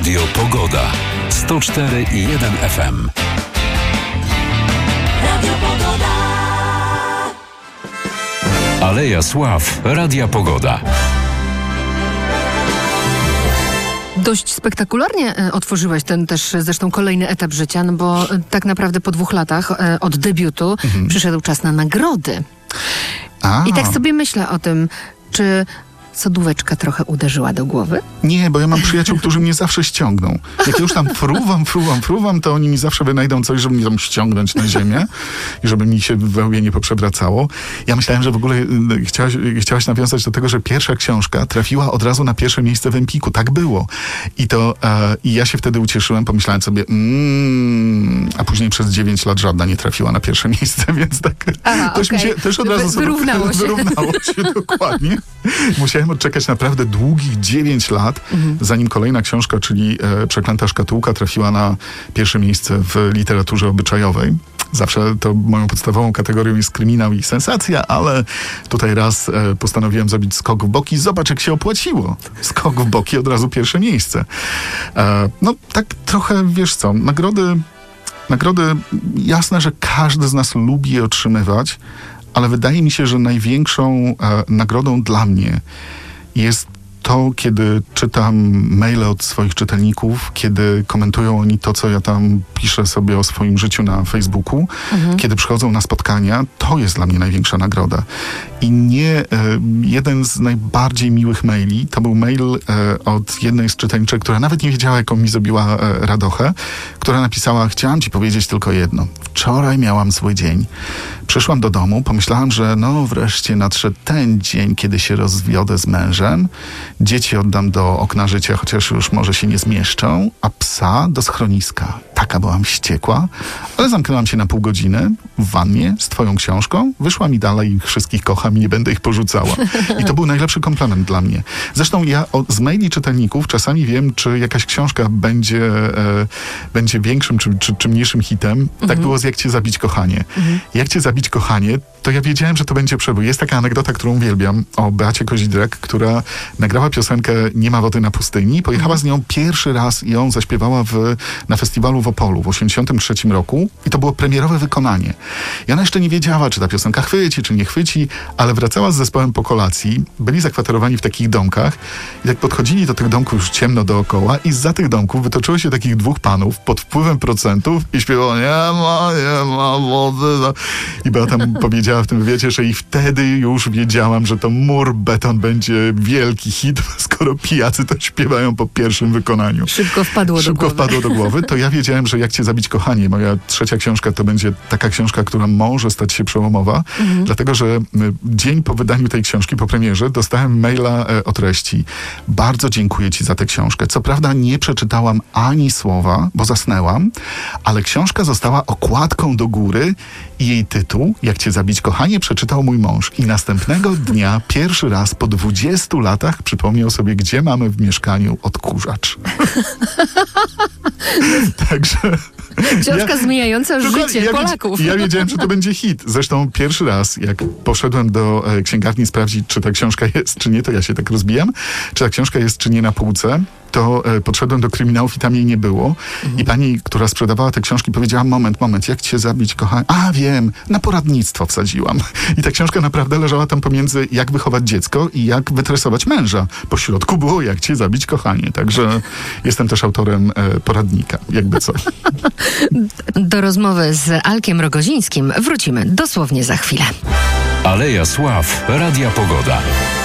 Radio Pogoda. 104,1 FM. Radio Pogoda. Aleja Sław Radia Pogoda. Dość spektakularnie otworzyłeś ten też zresztą kolejny etap życia, no bo tak naprawdę po 2 latach od debiutu przyszedł czas na nagrody. I tak sobie myślę o tym, czy sodóweczka trochę uderzyła do głowy? Nie, bo ja mam przyjaciół, którzy mnie zawsze ściągną. Jak już tam fruwam, to oni mi zawsze wynajdą coś, żeby mnie tam ściągnąć na ziemię i żeby mi się we łbie nie poprzewracało. Ja myślałem, że w ogóle chciałaś nawiązać do tego, że pierwsza książka trafiła od razu na pierwsze miejsce w Empiku. Tak było. I ja się wtedy ucieszyłem, pomyślałem sobie, a później przez 9 lat żadna nie trafiła na pierwsze miejsce, więc tak mi się też od razu wyrównało się dokładnie. Musiałem odczekać naprawdę długich 9 lat, zanim kolejna książka, czyli Przeklęta szkatułka, trafiła na pierwsze miejsce w literaturze obyczajowej. Zawsze to moją podstawową kategorią jest kryminał i sensacja, ale tutaj raz postanowiłem zrobić skok w boki. Zobacz, jak się opłaciło. Skok w boki, od razu pierwsze miejsce. No tak trochę, wiesz co, nagrody, jasne, że każdy z nas lubi je otrzymywać, ale wydaje mi się, że największą nagrodą dla mnie jest to, kiedy czytam maile od swoich czytelników, kiedy komentują oni to, co ja tam piszę sobie o swoim życiu na Facebooku, kiedy przychodzą na spotkania, to jest dla mnie największa nagroda. I jeden z najbardziej miłych maili, to był mail od jednej z czytelniczek, która nawet nie wiedziała, jaką mi zrobiła radochę, która napisała: chciałam ci powiedzieć tylko jedno. Wczoraj miałam zły dzień. Przyszłam do domu, pomyślałam, że wreszcie nadszedł ten dzień, kiedy się rozwiodę z mężem. Dzieci oddam do okna życia, chociaż już może się nie zmieszczą, a psa do schroniska. Taka byłam wściekła, ale zamknęłam się na pół godziny w wannie z twoją książką. Wyszłam i dalej ich wszystkich kocham i nie będę ich porzucała. I to był najlepszy komplement dla mnie. Zresztą ja z maili czytelników czasami wiem, czy jakaś książka będzie większym czy mniejszym hitem. Tak było z Jak cię zabić, kochanie. Jak cię zabić, kochanie, to ja wiedziałem, że to będzie przebój. Jest taka anegdota, którą uwielbiam, o Beacie Kozidrek, która nagrała piosenkę Nie ma wody na pustyni. Pojechała z nią pierwszy raz i ją zaśpiewała na festiwalu w Opolu w 1983 roku i to było premierowe wykonanie. I ona jeszcze nie wiedziała, czy ta piosenka chwyci, czy nie chwyci, ale wracała z zespołem po kolacji. Byli zakwaterowani w takich domkach i tak podchodzili do tych domków już ciemno dookoła i zza tych domków wytoczyło się takich 2 panów pod wpływem procentów i śpiewało nie ma wody. I Beata powiedziała w tym wywiadzie, że i wtedy już wiedziałam, że to Mur Beton będzie wielki hit, skoro pijacy to śpiewają po pierwszym wykonaniu. Szybko wpadło do głowy. To ja wiedziałem, że Jak cię zabić, kochanie, moja 3. książka to będzie taka książka, która może stać się przełomowa, dlatego że dzień po wydaniu tej książki, po premierze, dostałem maila o treści: bardzo dziękuję ci za tę książkę. Co prawda nie przeczytałam ani słowa, bo zasnęłam, ale książka została okładką do góry i jej tytuł, Jak cię zabić, kochanie, przeczytał mój mąż. I następnego dnia, pierwszy raz po 20 latach przypomniał sobie, gdzie mamy w mieszkaniu odkurzacz. Także... Książka zmieniająca życie Polaków. Ja wiedziałem, że to będzie hit. Zresztą pierwszy raz, jak poszedłem do księgarni sprawdzić, czy ta książka jest, czy nie, to ja się tak rozbijam, czy ta książka jest, czy nie na półce, to podszedłem do kryminałów i tam jej nie było. I pani, która sprzedawała te książki, powiedziała: moment, Jak cię zabić, kochanie? A, wiem, na poradnictwo wsadziłam. I ta książka naprawdę leżała tam pomiędzy Jak wychować dziecko i Jak wytresować męża. Po środku było Jak cię zabić, kochanie. Także jestem też autorem poradnika, jakby co. Do rozmowy z Alkiem Rogozińskim wrócimy dosłownie za chwilę. Aleja Sław Radia Pogoda.